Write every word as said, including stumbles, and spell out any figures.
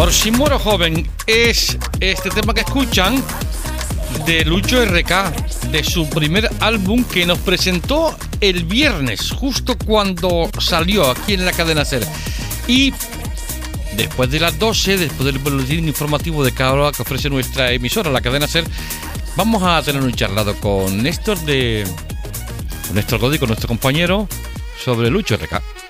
Por si muero joven es este tema que escuchan de Lucho R K, de su primer álbum que nos presentó el viernes, justo cuando salió aquí en la cadena SER. Y después de las doce, después del boletín informativo de cada hora que ofrece nuestra emisora, la cadena SER, vamos a tener un charlado con Néstor de con Néstor Godi, con nuestro compañero, sobre Lucho R K.